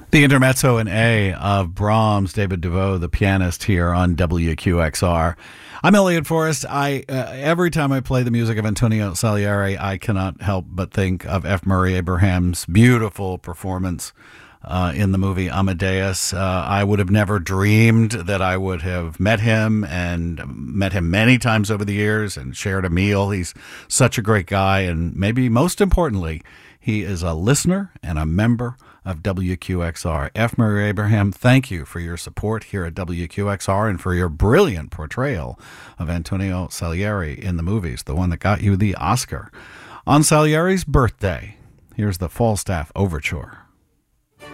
The intermezzo in A of Brahms, David DeVoe, the pianist, here on WQXR. I'm Elliot Forrest. Every time I play the music of Antonio Salieri, I cannot help but think of F. Murray Abraham's beautiful performance in the movie Amadeus. I would have never dreamed that I would have met him, and met him many times over the years and shared a meal. He's such a great guy, and maybe most importantly, he is a listener and a member of WQXR. F. Murray Abraham, thank you for your support here at WQXR and for your brilliant portrayal of Antonio Salieri in the movies, the one that got you the Oscar. On Salieri's birthday, here's the Falstaff Overture.